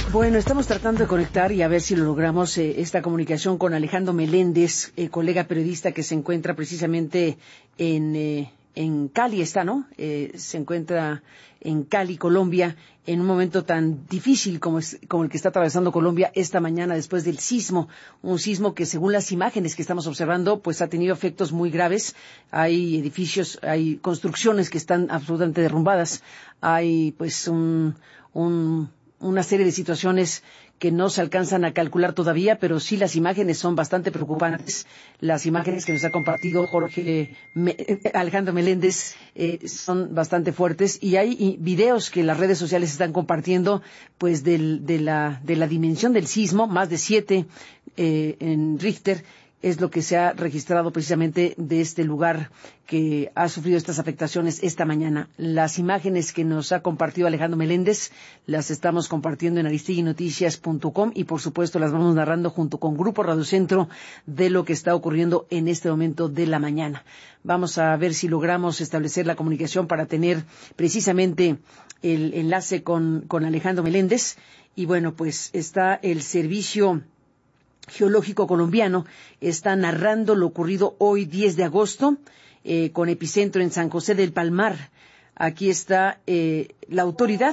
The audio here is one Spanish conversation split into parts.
Bueno, estamos tratando de conectar y a ver si lo logramos esta comunicación con Alejandro Meléndez, colega periodista que se encuentra precisamente en Cali, ¿no? Se encuentra en Cali, Colombia, en un momento tan difícil como el que está atravesando Colombia esta mañana después del sismo, un sismo que según las imágenes que estamos observando, pues ha tenido efectos muy graves. Hay edificios, hay construcciones que están absolutamente derrumbadas, hay pues una serie de situaciones que no se alcanzan a calcular todavía, pero sí las imágenes son bastante preocupantes. Las imágenes que nos ha compartido Alejandro Meléndez son bastante fuertes, y hay videos que las redes sociales están compartiendo pues de la dimensión del sismo, más de 7 en Richter. Es lo que se ha registrado precisamente de este lugar que ha sufrido estas afectaciones esta mañana. Las imágenes que nos ha compartido Alejandro Meléndez las estamos compartiendo en aristiguinoticias.com y por supuesto las vamos narrando junto con Grupo Radio Centro de lo que está ocurriendo en este momento de la mañana. Vamos a ver si logramos establecer la comunicación para tener precisamente el enlace con Alejandro Meléndez. Y bueno, pues está el Servicio Geológico Colombiano, está narrando lo ocurrido hoy 10 de agosto, con epicentro en San José del Palmar. Aquí está la autoridad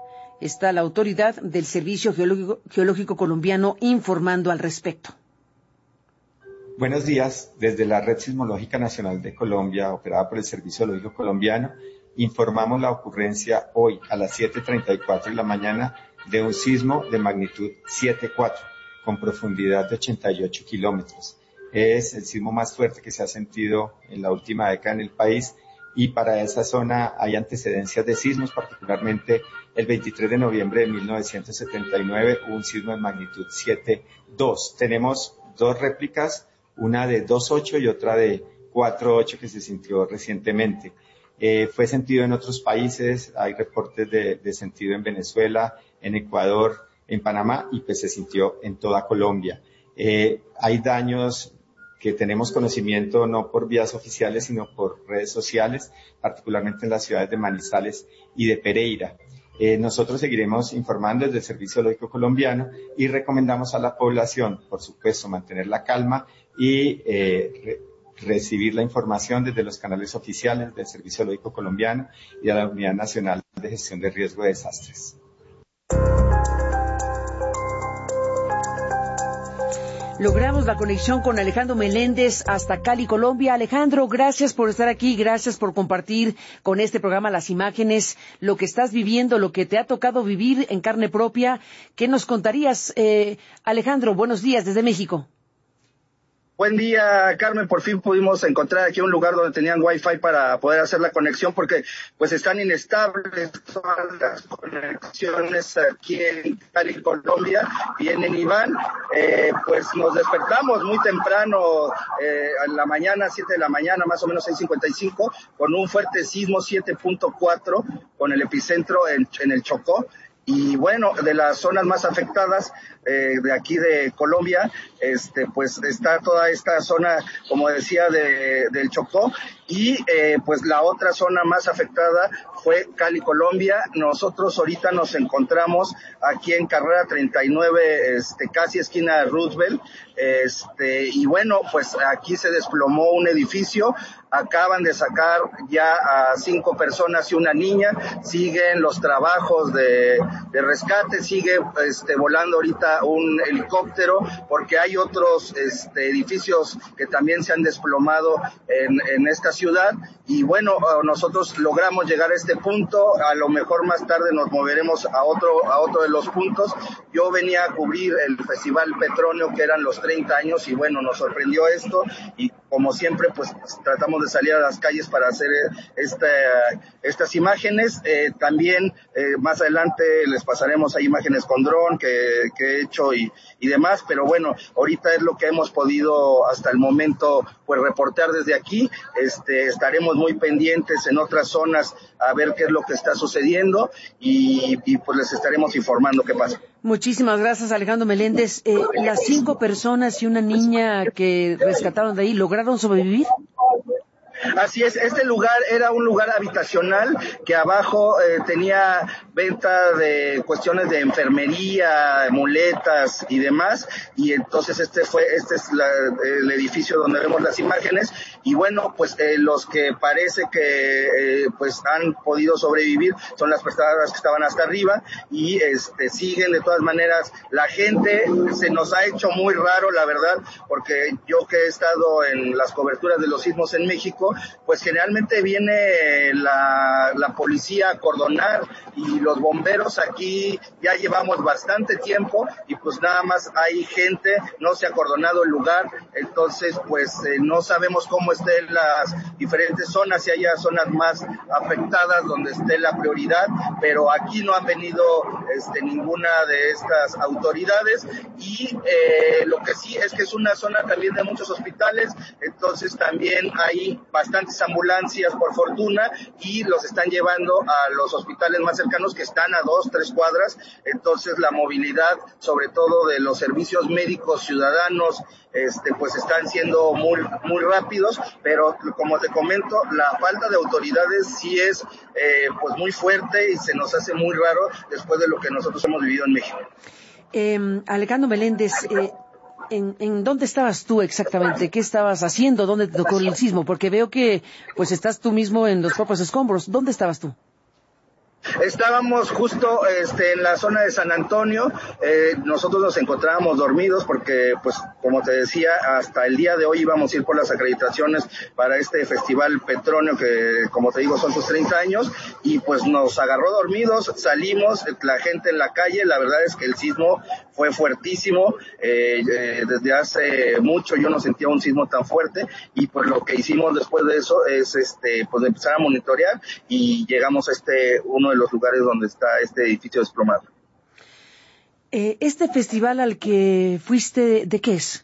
del Servicio Geológico Colombiano informando al respecto. Buenos días, desde la Red Sismológica Nacional de Colombia, operada por el Servicio Geológico Colombiano, informamos la ocurrencia hoy a las 7:34 de la mañana de un sismo de magnitud 7.4. con profundidad de 88 kilómetros. Es el sismo más fuerte que se ha sentido en la última década en el país, y para esa zona hay antecedencias de sismos, particularmente el 23 de noviembre de 1979 hubo un sismo de magnitud 7.2. Tenemos dos réplicas, una de 2.8 y otra de 4.8 que se sintió recientemente. Fue sentido en otros países, hay reportes de sentido en Venezuela, en Ecuador, en Panamá, y pues se sintió en toda Colombia. Hay daños que tenemos conocimiento no por vías oficiales, sino por redes sociales, particularmente en las ciudades de Manizales y de Pereira. Nosotros seguiremos informando desde el Servicio Geológico Colombiano y recomendamos a la población, por supuesto, mantener la calma y recibir la información desde los canales oficiales del Servicio Geológico Colombiano y de la Unidad Nacional de Gestión de Riesgo de Desastres. Logramos la conexión con Alejandro Meléndez hasta Cali, Colombia. Alejandro, gracias por estar aquí, gracias por compartir con este programa las imágenes, lo que estás viviendo, lo que te ha tocado vivir en carne propia. ¿Qué nos contarías? Alejandro, buenos días desde México. Buen día, Carmen. Por fin pudimos encontrar aquí un lugar donde tenían Wi-Fi para poder hacer la conexión, porque pues están inestables todas las conexiones aquí en Cali, Colombia. Y en Iván, pues nos despertamos muy temprano, en la mañana, 7 de la mañana, más o menos 6:55, con un fuerte sismo 7.4, con el epicentro en el Chocó. Y bueno, de las zonas más afectadas de aquí de Colombia, pues está toda esta zona, como decía, del Chocó, y pues la otra zona más afectada fue Cali, Colombia. Nosotros ahorita nos encontramos aquí en carrera 39, casi esquina de Roosevelt, y bueno, pues aquí se desplomó un edificio. Acaban de sacar ya a 5 personas y una niña. Siguen los trabajos de rescate, sigue volando ahorita un helicóptero, porque hay otros edificios que también se han desplomado en esta ciudad. Y bueno, nosotros logramos llegar a este punto. A lo mejor más tarde nos moveremos a otro de los puntos. Yo venía a cubrir el Festival Petronio, que eran los 30 años, y bueno, nos sorprendió esto, y como siempre, pues tratamos de salir a las calles para hacer estas imágenes. También más adelante les pasaremos ahí imágenes con dron que he hecho y demás, pero bueno, ahorita es lo que hemos podido hasta el momento pues reportar desde aquí. Estaremos muy pendientes en otras zonas a ver qué es lo que está sucediendo, y pues les estaremos informando qué pasa. Muchísimas gracias, Alejandro Meléndez. Las 5 personas y una niña que rescataron de ahí, ¿lograron sobrevivir? Así es, este lugar era un lugar habitacional que abajo tenía venta de cuestiones de enfermería, muletas y demás, y entonces este es el edificio donde vemos las imágenes, y bueno, pues los que parece que pues han podido sobrevivir son las personas que estaban hasta arriba, y siguen de todas maneras. La gente se nos ha hecho muy raro, la verdad, porque yo que he estado en las coberturas de los sismos en México, pues generalmente viene la policía a acordonar, y los bomberos aquí ya llevamos bastante tiempo y pues nada más hay gente, no se ha acordonado el lugar, entonces pues no sabemos cómo estén las diferentes zonas, si haya zonas más afectadas donde esté la prioridad, pero aquí no han venido ninguna de estas autoridades, y lo que sí es que es una zona también de muchos hospitales, entonces también hay bastantes ambulancias por fortuna, y los están llevando a los hospitales más cercanos que están a 2-3 cuadras, entonces la movilidad sobre todo de los servicios médicos ciudadanos pues están siendo muy muy rápidos, pero como te comento, la falta de autoridades sí es pues muy fuerte, y se nos hace muy raro después de lo que nosotros hemos vivido en México. Alejandro Meléndez, ¿en dónde estabas tú exactamente? ¿Qué estabas haciendo? ¿Dónde te tocó el sismo? Porque veo que pues estás tú mismo en los propios escombros. ¿Dónde estabas tú? Estábamos justo en la zona de San Antonio, nosotros nos encontrábamos dormidos porque, pues, como te decía, hasta el día de hoy íbamos a ir por las acreditaciones para este festival Petronio, que, como te digo, son sus 30 años, y pues nos agarró dormidos, salimos, la gente en la calle, la verdad es que el sismo fue fuertísimo, desde hace mucho yo no sentía un sismo tan fuerte, y pues lo que hicimos después de eso es, pues empezar a monitorear, y llegamos a uno de los lugares donde está este edificio desplomado. ¿Este festival al que fuiste, de qué es?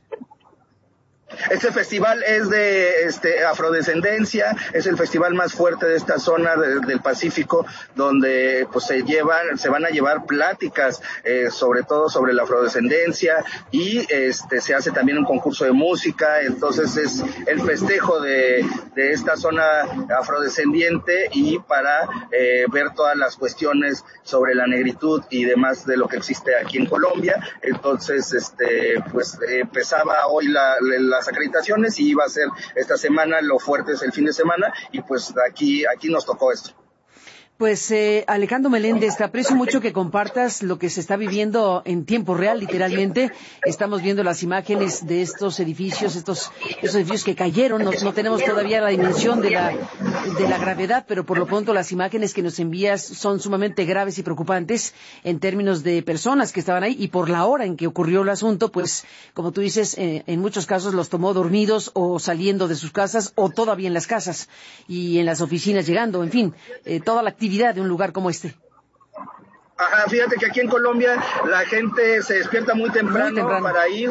Este festival es de afrodescendencia, es el festival más fuerte de esta zona del Pacífico, donde pues se van a llevar pláticas sobre todo sobre la afrodescendencia, y se hace también un concurso de música, entonces es el festejo de esta zona afrodescendiente, y para ver todas las cuestiones sobre la negritud y demás de lo que existe aquí en Colombia. Entonces pues empezaba hoy las acreditaciones, y iba a ser esta semana, lo fuerte es el fin de semana, y pues aquí nos tocó esto. Pues Alejandro Meléndez, te aprecio mucho que compartas lo que se está viviendo en tiempo real, literalmente. Estamos viendo las imágenes de estos edificios, estos edificios que cayeron. No tenemos todavía la dimensión de la gravedad, pero por lo pronto las imágenes que nos envías son sumamente graves y preocupantes en términos de personas que estaban ahí, y por la hora en que ocurrió el asunto, pues como tú dices, en muchos casos los tomó dormidos o saliendo de sus casas, o todavía en las casas y en las oficinas llegando, en fin, toda la actividad de un lugar como este. Ajá, fíjate que aquí en Colombia la gente se despierta muy temprano para ir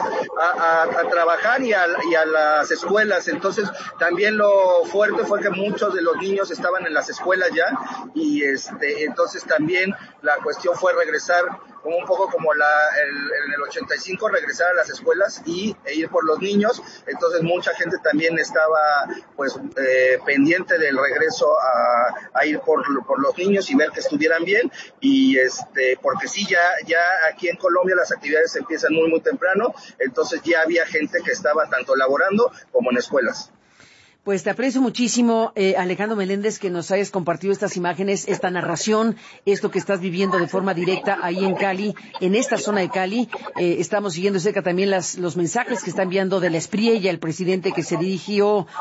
a trabajar y a las escuelas, entonces también lo fuerte fue que muchos de los niños estaban en las escuelas ya, y entonces también la cuestión fue regresar como un poco como en el 85, regresar a las escuelas e ir por los niños, entonces mucha gente también estaba pues pendiente del regreso a ir por los niños y ver que estuvieran bien, y porque sí, ya aquí en Colombia las actividades empiezan muy muy temprano, entonces ya había gente que estaba tanto laborando como en escuelas. Pues te aprecio muchísimo, Alejandro Meléndez, que nos hayas compartido estas imágenes, esta narración, esto que estás viviendo de forma directa ahí en Cali, en esta zona de Cali. Estamos siguiendo cerca también los mensajes que está enviando de la Espriella, el presidente que se dirige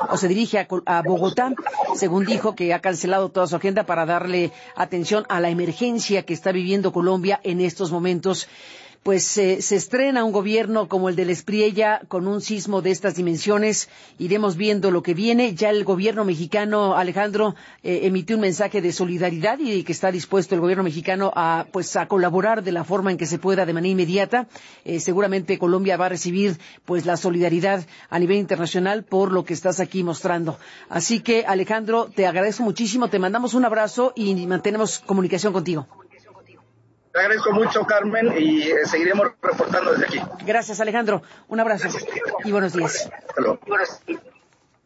a Bogotá, según dijo, que ha cancelado toda su agenda para darle atención a la emergencia que está viviendo Colombia en estos momentos. Pues se estrena un gobierno como el de la Espriella con un sismo de estas dimensiones. Iremos viendo lo que viene. Ya el gobierno mexicano, Alejandro, emitió un mensaje de solidaridad, y que está dispuesto el gobierno mexicano a colaborar de la forma en que se pueda de manera inmediata. Seguramente Colombia va a recibir pues la solidaridad a nivel internacional por lo que estás aquí mostrando. Así que, Alejandro, te agradezco muchísimo, te mandamos un abrazo y mantenemos comunicación contigo. Te agradezco mucho, Carmen, y seguiremos reportando desde aquí. Gracias, Alejandro. Un abrazo y buenos días. Hasta luego.